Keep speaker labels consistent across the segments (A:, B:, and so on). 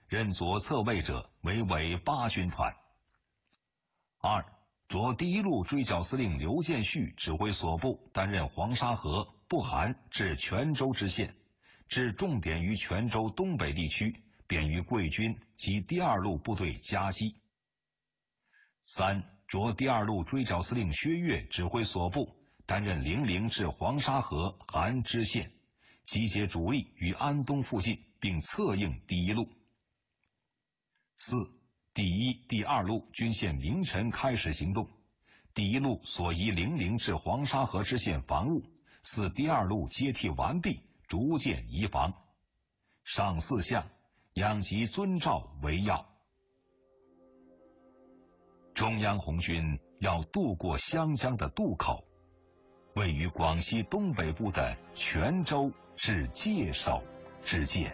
A: 任左侧卫者为伪八军团。2. 着第一路追剿司令刘建绪指挥所部担任黄沙河、不含至泉州之线，置重点于泉州东北地区，便于桂军及第二路部队夹击。3. 着第二路追剿司令薛岳指挥所部担任零陵至黄沙河、含支线，集结主力于安东附近，并策应第一路。4. 第一、第二路均线凌晨开始行动，第一路所移零陵至黄沙河支线防务，似第二路接替完毕，逐渐移防。上4项，养其遵照为要。中央红军要渡过湘江的渡口，位于广西东北部的泉州至界首之间。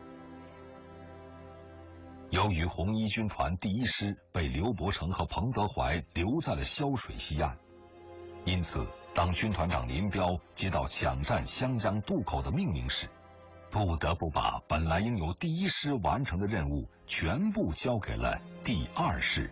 A: 由于红一军团第一师被刘伯承和彭德怀留在了萧水西岸，因此当军团长林彪接到抢占湘江渡口的命令时，不得不把本来应由第一师完成的任务全部交给了第二师。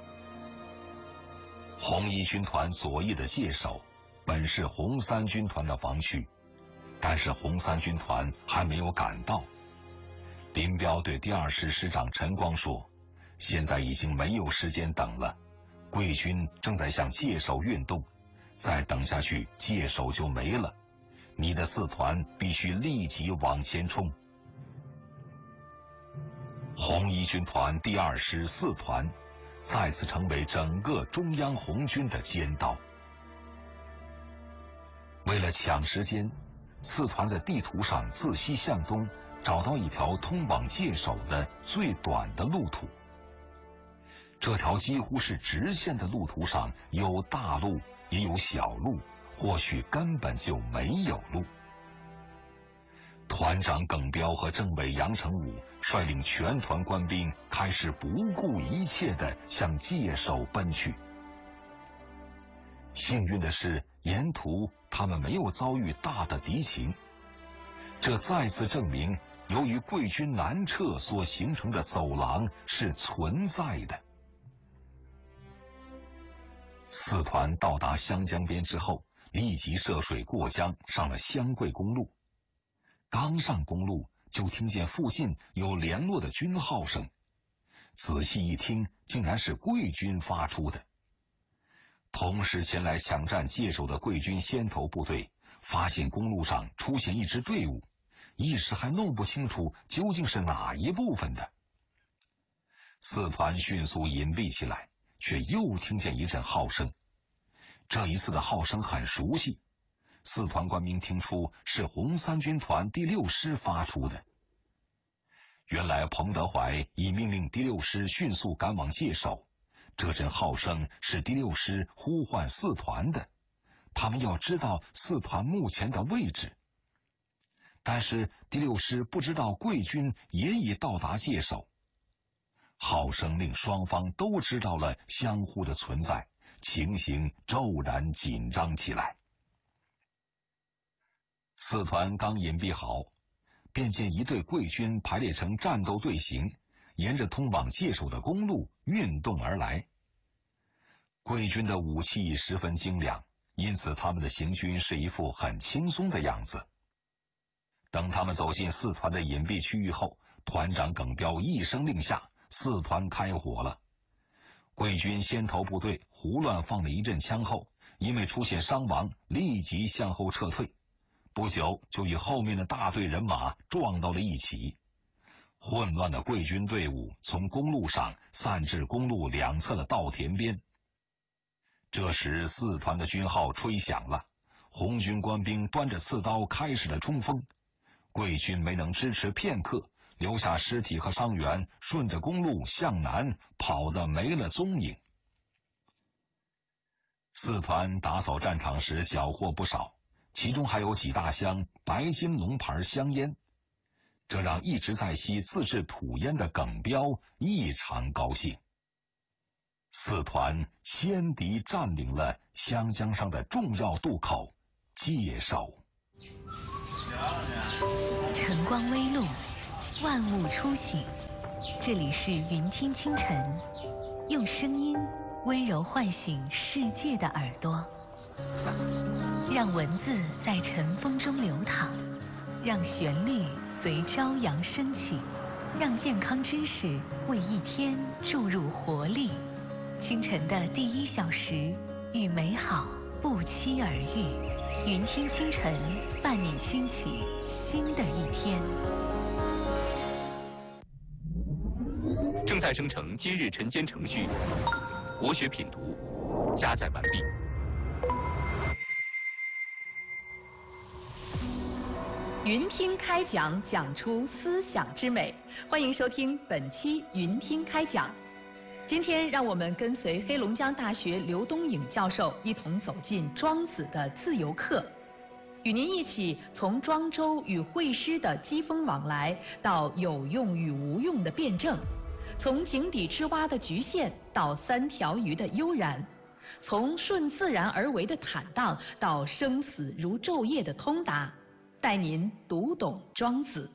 A: 红一军团左翼的界首本是红三军团的防区，但是红三军团还没有赶到。林彪对第二师师长陈光说，现在已经没有时间等了，桂军正在向界首运动，再等下去界首就没了，你的4团必须立即往前冲。红一军团第二师4团再次成为整个中央红军的尖刀。为了抢时间，4团在地图上自西向东找到一条通往界首的最短的路途。这条几乎是直线的路途上有大路也有小路，或许根本就没有路。团长耿彪和政委杨成武率领全团官兵开始不顾一切地向界首奔去。幸运的是，沿途他们没有遭遇大的敌情，这再次证明由于桂军南撤所形成的走廊是存在的。4团到达湘江边之后，立即涉水过江，上了湘桂公路。刚上公路，就听见附近有联络的军号声，仔细一听，竟然是桂军发出的。同时前来抢占界首的桂军先头部队发现公路上出现一支队伍，一时还弄不清楚究竟是哪一部分的。4团迅速隐蔽起来，却又听见一阵号声。这一次的号声很熟悉，4团官兵听出是红三军团第6师发出的。原来彭德怀已命令第6师迅速赶往界首，这阵号声是第6师呼唤4团的，他们要知道4团目前的位置。但是第6师不知道桂军也已到达界首，号声令双方都知道了相互的存在，情形骤然紧张起来。4团刚隐蔽好，便见一队桂军排列成战斗队形，沿着通往界首的公路运动而来。桂军的武器十分精良，因此他们的行军是一副很轻松的样子。等他们走进4团的隐蔽区域后，团长耿彪一声令下，4团开火了。桂军先头部队胡乱放了一阵枪后，因为出现伤亡，立即向后撤退，不久就与后面的大队人马撞到了一起。混乱的桂军队伍从公路上散至公路两侧的稻田边。这时4团的军号吹响了，红军官兵端着刺刀开始了冲锋。桂军没能支持片刻，留下尸体和伤员，顺着公路向南跑得没了踪影。4团打扫战场时缴获不少，其中还有几大箱白金龙牌香烟，这让一直在吸自制土烟的耿彪异常高兴。4团先敌占领了湘江上的重要渡口界首。
B: 晨光微露，万物初醒， 这里是云听清晨，用声音温柔唤醒世界的耳朵，让文字在晨风中流淌，让旋律随朝阳升起，让健康知识为一天注入活力。清晨的第1小时，与美好不期而遇。云听清晨，伴你兴起新的一天。
C: 正在生成今日晨间程序，国学品读，加载完毕。
D: 云听开讲，讲出思想之美。欢迎收听本期云听开讲。今天让我们跟随黑龙江大学刘东颖教授一同走进庄子的自由课，与您一起从庄周与惠施的机锋往来，到有用与无用的辩证，从井底之蛙的局限到3条鱼的悠然，从顺自然而为的坦荡到生死如昼夜的通达，带您读懂庄子。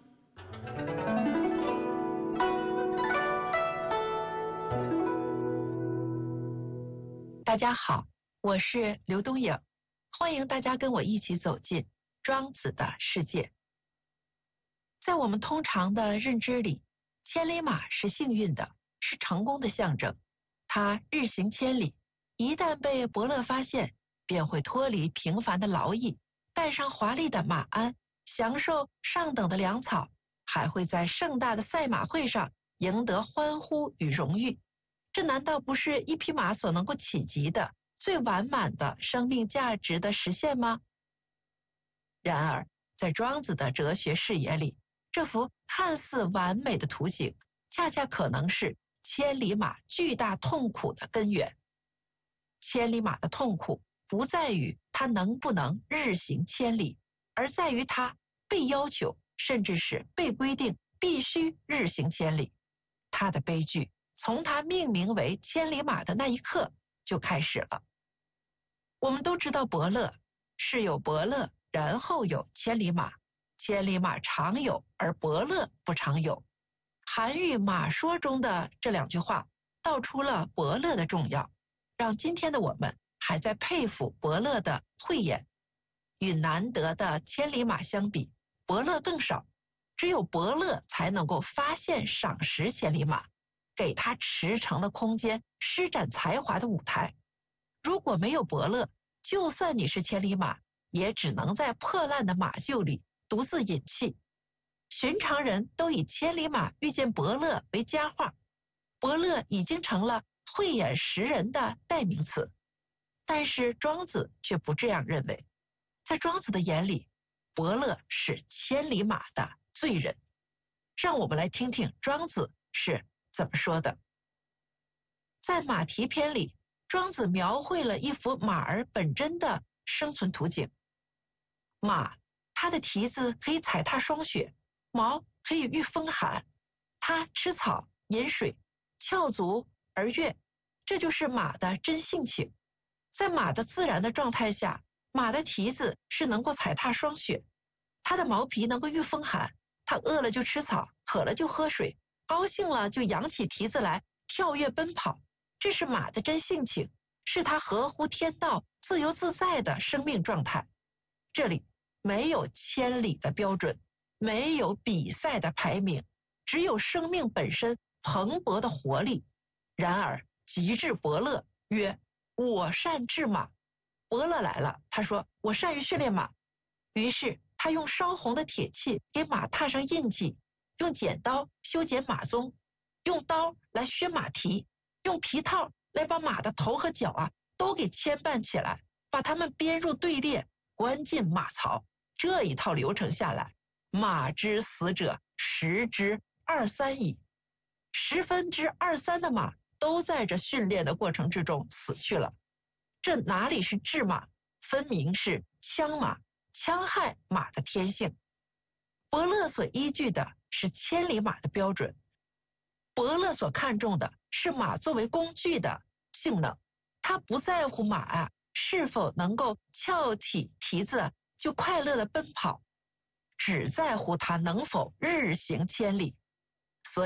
E: 大家好，我是刘东颖，欢迎大家跟我一起走进庄子的世界。在我们通常的认知里，千里马是幸运的，是成功的象征。它日行千里，一旦被伯乐发现，便会脱离平凡的劳役，带上华丽的马鞍，享受上等的粮草，还会在盛大的赛马会上赢得欢呼与荣誉。这难道不是一匹马所能够企及的最完满的生命价值的实现吗？然而，在庄子的哲学视野里，这幅看似完美的图景，恰恰可能是千里马巨大痛苦的根源。千里马的痛苦不在于它能不能日行千里，而在于它被要求，甚至是被规定必须日行千里。它的悲剧从它命名为千里马的那一刻就开始了。我们都知道伯乐，是有伯乐，然后有千里马，千里马常有，而伯乐不常有。韩愈《马说》中的这2句话道出了伯乐的重要，让今天的我们还在佩服伯乐的慧眼。与难得的千里马相比，伯乐更少，只有伯乐才能够发现赏识千里马，给他驰骋的空间，施展才华的舞台。如果没有伯乐，就算你是千里马，也只能在破烂的马厩里独自饮气。寻常人都以千里马遇见伯乐为佳话，伯乐已经成了慧眼识人的代名词。但是庄子却不这样认为，在庄子的眼里，伯乐是千里马的罪人。让我们来听听庄子是怎么说的。在马蹄篇里，庄子描绘了一幅马儿本真的生存图景。马，它的蹄子可以踩踏霜雪，毛可以御风寒，它吃草饮水，翘足而跃，这就是马的真性情。在马的自然的状态下，马的蹄子是能够踩踏霜雪，它的毛皮能够御风寒，它饿了就吃草，渴了就喝水，高兴了就扬起蹄子来跳跃奔跑，这是马的真性情，是它合乎天道、自由自在的生命状态。这里没有千里的标准，没有比赛的排名，只有生命本身蓬勃的活力。然而极致伯乐曰：我善治马。伯乐来了，他说我善于训练马。于是他用烧红的铁器给马踏上印记，用剪刀修剪马鬃，用刀来削马蹄，用皮套来把马的头和脚都给牵绊起来，把它们编入队列，关进马槽。这一套流程下来，马之死者10之23矣，23%的马都在这训练的过程之中死去了。这哪里是治马，分明是戕马，戕害马的天性。伯乐所依据的是千里马的标准，伯乐所看重的是马作为工具的性能，他不在乎马是否能够翘起蹄子就快乐的奔跑，只在乎它能否日行千里。所以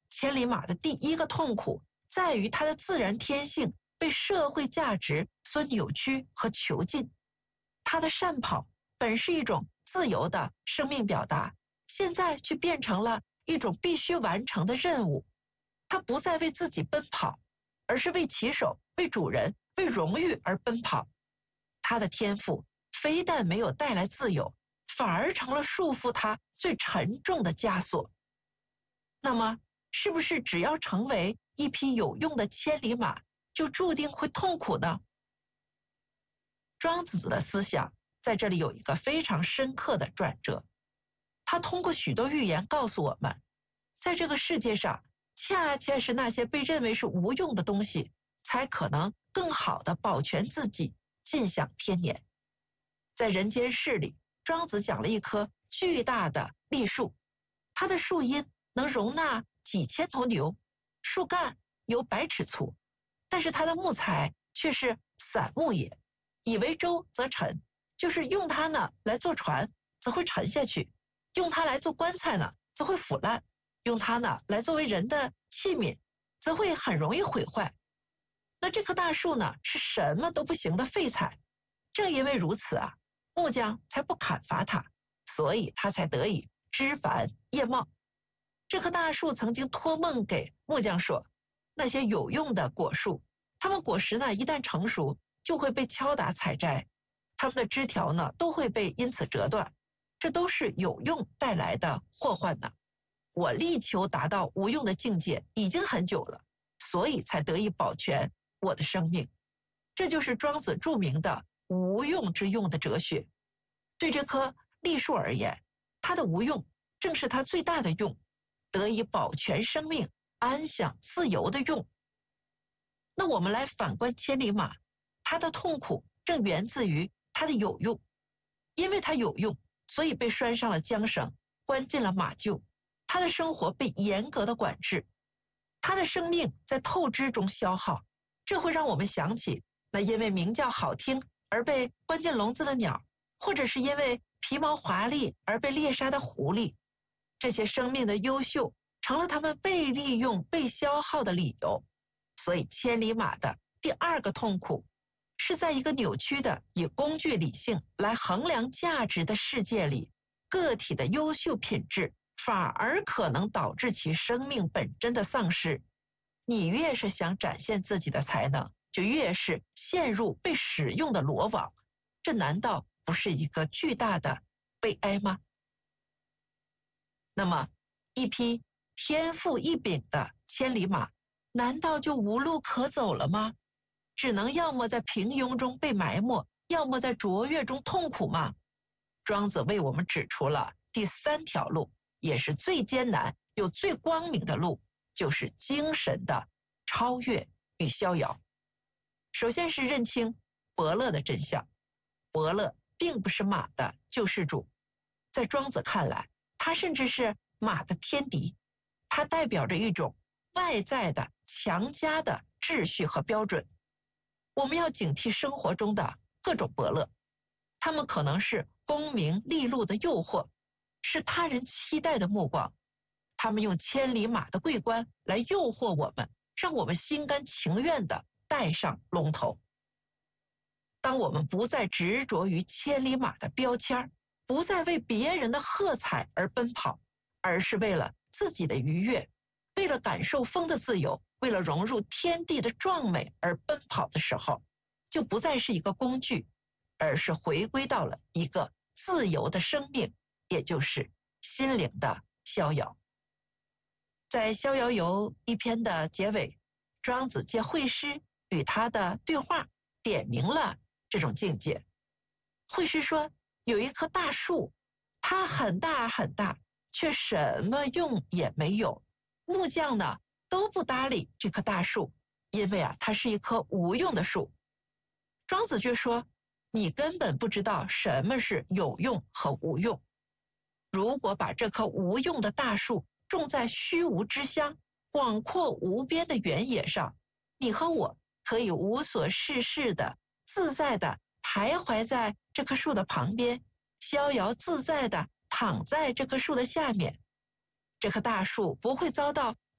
E: 千里马的第一个痛苦在于它的自然天性被社会价值所扭曲和囚禁。它的善跑本是一种自由的生命表达，现在却变成了一种必须完成的任务。它不再为自己奔跑，而是为骑手、为主人、为荣誉而奔跑。它的天赋非但没有带来自由，反而成了束缚它最沉重的枷锁。那么，是不是只要成为一匹有用的千里马，就注定会痛苦呢？庄子的思想在这里有一个非常深刻的转折。他通过许多寓言告诉我们，在这个世界上，恰恰是那些被认为是无用的东西，才可能更好地保全自己，尽享天年。在人间世里，庄子讲了一棵巨大的栗树，它的树荫能容纳几千头牛，树干有100尺粗，但是它的木材却是散木也，以为舟则沉，就是用它呢来做船，则会沉下去；用它来做棺材呢，则会腐烂；用它呢来作为人的器皿，则会很容易毁坏。那这棵大树呢，是什么都不行的废材。正因为如此啊，木匠才不砍伐它，所以它才得以枝繁叶茂。这棵大树曾经托梦给木匠说，那些有用的果树，它们果实呢一旦成熟，就会被敲打采摘，它们的枝条呢都会被因此折断，这都是有用带来的祸患呢。我力求达到无用的境界已经很久了，所以才得以保全我的生命。这就是庄子著名的无用之用的哲学。对这棵栗树而言，它的无用正是它最大的用，得以保全生命、安享自由的用。那我们来反观千里马，它的痛苦正源自于它的有用。因为它有用，所以被拴上了缰绳，关进了马厩，它的生活被严格的管制，它的生命在透支中消耗。这会让我们想起那因为鸣叫好听而被关进笼子的鸟，或者是因为皮毛华丽而被猎杀的狐狸。这些生命的优秀成了他们被利用、被消耗的理由。所以千里马的第二个痛苦，是在一个扭曲的以工具理性来衡量价值的世界里，个体的优秀品质反而可能导致其生命本真的丧失。你越是想展现自己的才能，就越是陷入被使用的罗网，这难道不是一个巨大的悲哀吗？那么，一匹天赋异禀的千里马，难道就无路可走了吗？只能要么在平庸中被埋没，要么在卓越中痛苦吗？庄子为我们指出了第3条路，也是最艰难又最光明的路，就是精神的超越与逍遥。首先是认清伯乐的真相，伯乐并不是马的救世主，在庄子看来，他甚至是马的天敌，它代表着一种外在的强加的秩序和标准。我们要警惕生活中的各种伯乐，他们可能是功名利禄的诱惑，是他人期待的目光，他们用千里马的桂冠来诱惑我们，让我们心甘情愿地戴上龙头。当我们不再执着于千里马的标签，不再为别人的喝彩而奔跑，而是为了自己的愉悦，为了感受风的自由，为了融入天地的壮美而奔跑的时候，就不再是一个工具，而是回归到了一个自由的生命，也就是心灵的逍遥。在《逍遥游》一篇的结尾，庄子借会师与他的对话点明了这种境界。会师说，有一棵大树，它很大很大，却什么用也没有。木匠呢都不搭理这棵大树，因为它是一棵无用的树。庄子却说，你根本不知道什么是有用和无用。如果把这棵无用的大树种在虚无之乡、广阔无边的原野上，你和我可以无所事事的、自在的徘徊在这棵树的旁边，逍遥自在的躺在这棵树的下面。这棵大树不会遭到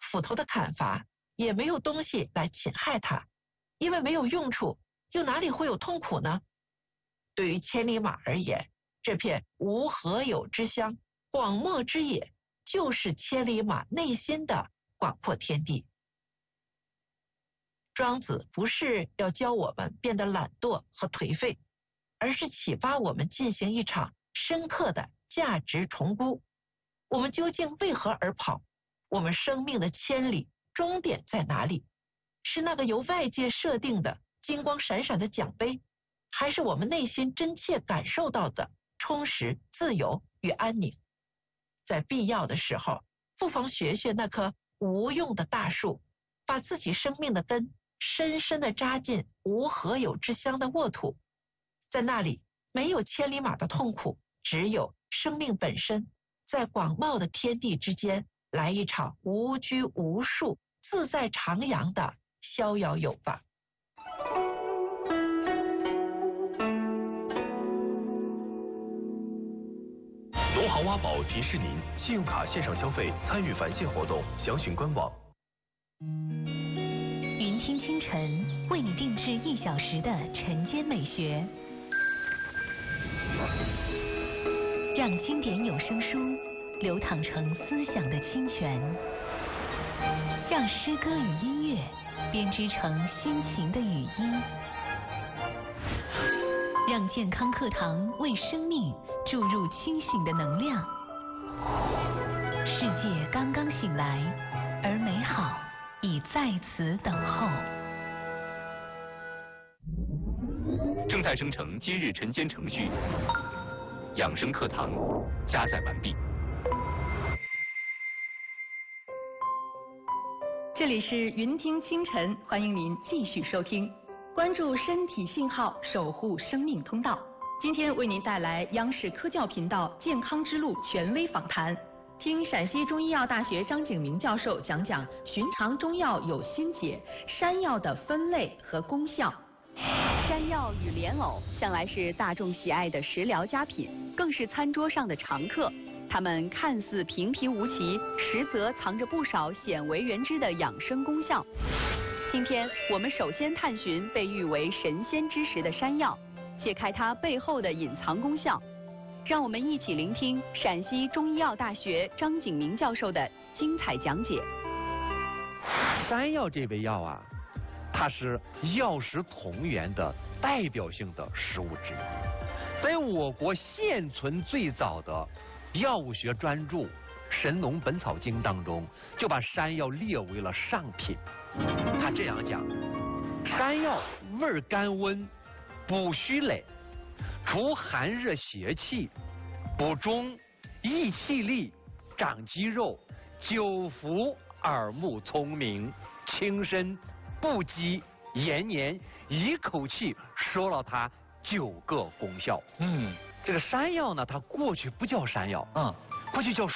E: 斧头的砍伐，也没有东西来侵害它，因为没有用处，又哪里会有痛苦呢？对于千里马而言，这片无何有之乡，广袤之野，就是千里马内心的广阔天地。庄子不是要教我们变得懒惰和颓废，而是启发我们进行一场深刻的价值重估。我们究竟为何而跑？我们生命的千里终点在哪里？是那个由外界设定的金光闪闪的奖杯，还是我们内心真切感受到的充实、自由与安宁？在必要的时候，不妨学学那棵无用的大树，把自己生命的根深深地扎进无何有之乡的沃土，在那里没有千里马的痛苦，只有生命本身，在广袤的天地之间来一场无拘无束、自在徜徉的逍遥游吧。
C: 罗豪挖宝提示您：信用卡线上消费参与返现活动，详询官网。
B: 云听清晨为你定制1小时的晨间美学，让经典有声书流淌成思想的清泉，让诗歌与音乐编织成心情的语音，让健康课堂为生命注入清醒的能量。世界刚刚醒来，而美好已在此等候。
C: 正在生成今日晨间程序，养生课堂加载完毕。
D: 这里是云听清晨，欢迎您继续收听，关注身体信号，守护生命通道。今天为您带来央视科教频道健康之路权威访谈，听陕西中医药大学张景明教授讲讲寻常中药有心解，山药的分类和功效。
F: 山药与莲藕向来是大众喜爱的食疗佳品，更是餐桌上的常客。它们看似平平无奇，实则藏着不少鲜为人知的养生功效。今天我们首先探寻被誉为神仙之食的山药，揭开它背后的隐藏功效。让我们一起聆听陕西中医药大学张景明教授的精彩讲解。
G: 山药这味药啊，它是药食同源的代表性的食物之一，在我国现存最早的药物学专著《神农本草经》当中，就把山药列为了上品。他这样讲：山药味甘温，补虚累，除寒热邪气，补中，益气力，长肌肉，久服耳目聪明，轻身，不饥，延年。一口气说了它9个功效。这个山药呢，它过去不叫山药，过去叫